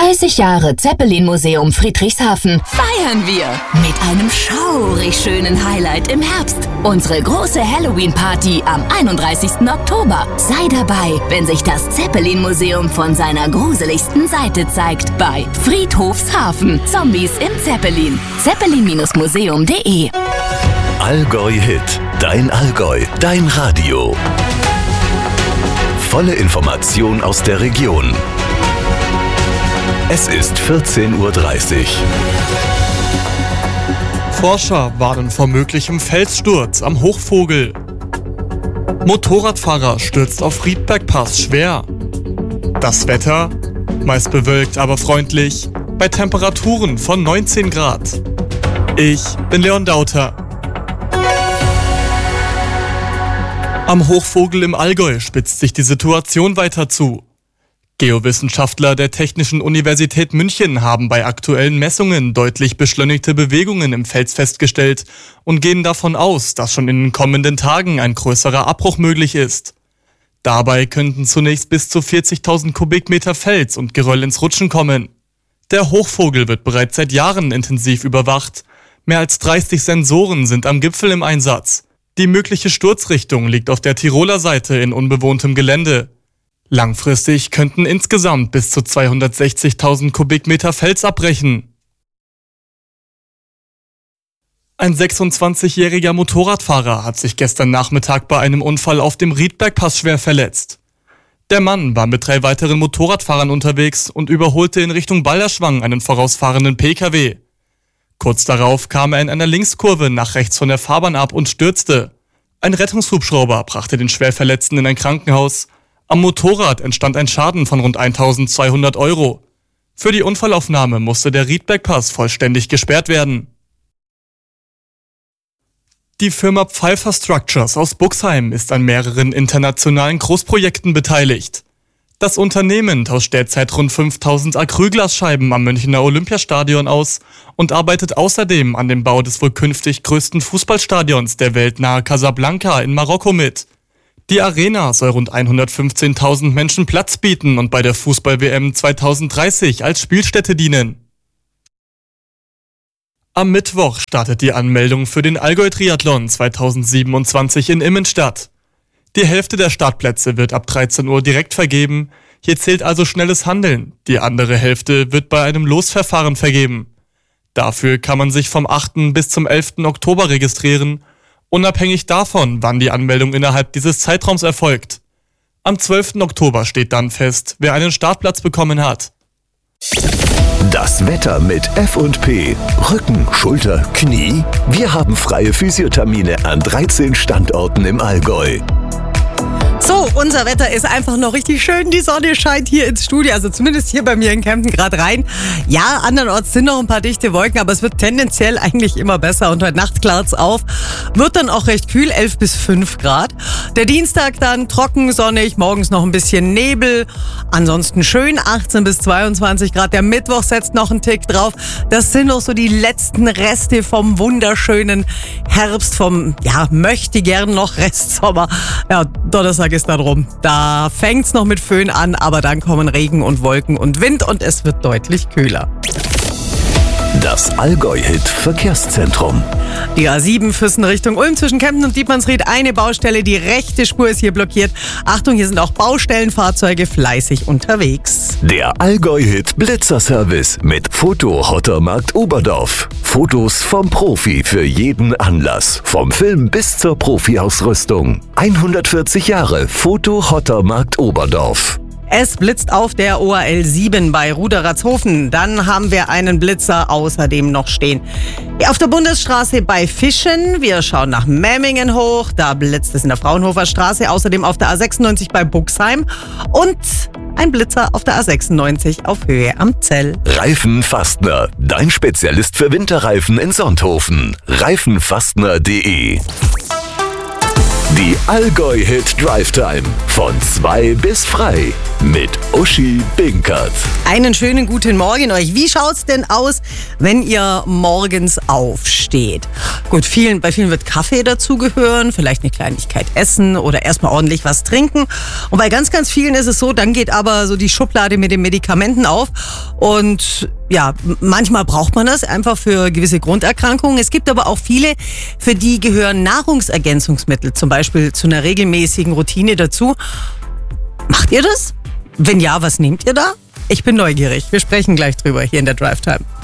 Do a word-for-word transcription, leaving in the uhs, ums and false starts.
dreißig Jahre Zeppelin-Museum Friedrichshafen feiern wir mit einem schaurig schönen Highlight im Herbst. Unsere große Halloween-Party am einunddreißigsten Oktober. Sei dabei, wenn sich das Zeppelin-Museum von seiner gruseligsten Seite zeigt bei Friedhofshafen. Zombies im Zeppelin. zeppelin Museum punkt de Allgäu Hit. Dein Allgäu. Dein Radio. Volle Information aus der Region. Es ist vierzehn Uhr dreißig. Forscher warnen vor möglichem Felssturz am Hochvogel. Motorradfahrer stürzt auf Riedbergpass schwer. Das Wetter? Meist bewölkt, aber freundlich. Bei Temperaturen von neunzehn Grad. Ich bin Leon Dauter. Am Hochvogel im Allgäu spitzt sich die Situation weiter zu. Geowissenschaftler der Technischen Universität München haben bei aktuellen Messungen deutlich beschleunigte Bewegungen im Fels festgestellt und gehen davon aus, dass schon in den kommenden Tagen ein größerer Abbruch möglich ist. Dabei könnten zunächst bis zu vierzigtausend Kubikmeter Fels und Geröll ins Rutschen kommen. Der Hochvogel wird bereits seit Jahren intensiv überwacht. Mehr als dreißig Sensoren sind am Gipfel im Einsatz. Die mögliche Sturzrichtung liegt auf der Tiroler Seite in unbewohntem Gelände. Langfristig könnten insgesamt bis zu zweihundertsechzigtausend Kubikmeter Fels abbrechen. Ein sechsundzwanzigjähriger Motorradfahrer hat sich gestern Nachmittag bei einem Unfall auf dem Riedbergpass schwer verletzt. Der Mann war mit drei weiteren Motorradfahrern unterwegs und überholte in Richtung Balderschwang einen vorausfahrenden P K W. Kurz darauf kam er in einer Linkskurve nach rechts von der Fahrbahn ab und stürzte. Ein Rettungshubschrauber brachte den Schwerverletzten in ein Krankenhaus. Am Motorrad entstand ein Schaden von rund eintausendzweihundert Euro. Für die Unfallaufnahme musste der Riedbergpass vollständig gesperrt werden. Die Firma Pfeiffer Structures aus Buxheim ist an mehreren internationalen Großprojekten beteiligt. Das Unternehmen tauscht derzeit rund fünftausend Acrylglasscheiben am Münchner Olympiastadion aus und arbeitet außerdem an dem Bau des wohl künftig größten Fußballstadions der Welt nahe Casablanca in Marokko mit. Die Arena soll rund hundertfünfzehntausend Menschen Platz bieten und bei der Fußball-W M zweitausenddreißig als Spielstätte dienen. Am Mittwoch startet die Anmeldung für den Allgäu-Triathlon zweitausendsiebenundzwanzig in Immenstadt. Die Hälfte der Startplätze wird ab dreizehn Uhr direkt vergeben. Hier zählt also schnelles Handeln. Die andere Hälfte wird bei einem Losverfahren vergeben. Dafür kann man sich vom achten bis zum elften Oktober registrieren, unabhängig davon, wann die Anmeldung innerhalb dieses Zeitraums erfolgt. Am zwölften Oktober steht dann fest, wer einen Startplatz bekommen hat. Das Wetter mit F und P. Rücken, Schulter, Knie. Wir haben freie Physiothermine an dreizehn Standorten im Allgäu. So, unser Wetter ist einfach noch richtig schön. Die Sonne scheint hier ins Studio, also zumindest hier bei mir in Kempten gerade rein. Ja, andernorts sind noch ein paar dichte Wolken, aber es wird tendenziell eigentlich immer besser. Und heute Nacht klart's auf. Wird dann auch recht kühl, elf bis fünf Grad. Der Dienstag dann trocken, sonnig, morgens noch ein bisschen Nebel. Ansonsten schön, achtzehn bis zweiundzwanzig Grad. Der Mittwoch setzt noch einen Tick drauf. Das sind noch so die letzten Reste vom wunderschönen Herbst, vom, ja, möchte gern noch Restsommer. Ja, Donnerstag ist dann rum. Da fängt's noch mit Föhn an, aber dann kommen Regen und Wolken und Wind und es wird deutlich kühler. Das Allgäu-Hit Verkehrszentrum. Die A sieben Füssen Richtung Ulm zwischen Kempten und Dietmannsried. Eine Baustelle, die rechte Spur ist hier blockiert. Achtung, hier sind auch Baustellenfahrzeuge fleißig unterwegs. Der Allgäu-Hit Blitzerservice mit Foto Hottermarkt Oberdorf. Fotos vom Profi für jeden Anlass. Vom Film bis zur Profi-Ausrüstung. hundertvierzig Jahre Foto Hottermarkt Oberdorf. Es blitzt auf der O A L sieben bei Ruderatzhofen. Dann haben wir einen Blitzer außerdem noch stehen. Auf der Bundesstraße bei Fischen. Wir schauen nach Memmingen hoch. Da blitzt es in der Fraunhofer Straße. Außerdem auf der A sechsundneunzig bei Buxheim. Und ein Blitzer auf der A sechsundneunzig auf Höhe am Zell. Reifenfastner, dein Spezialist für Winterreifen in Sonthofen. reifenfastner punkt de. Die Allgäu-Hit Drive Time von zwei bis frei. mit Uschi Binkert. Einen schönen guten Morgen euch. Wie schaut's denn aus, wenn ihr morgens aufsteht? Gut, vielen, bei vielen wird Kaffee dazugehören, vielleicht eine Kleinigkeit essen oder erstmal ordentlich was trinken. Und bei ganz, ganz vielen ist es so, dann geht aber so die Schublade mit den Medikamenten auf. Und ja, manchmal braucht man das einfach für gewisse Grunderkrankungen. Es gibt aber auch viele, für die gehören Nahrungsergänzungsmittel zum Beispiel zu einer regelmäßigen Routine dazu. Macht ihr das? Wenn ja, was nehmt ihr da? Ich bin neugierig. Wir sprechen gleich drüber hier in der Drive Time.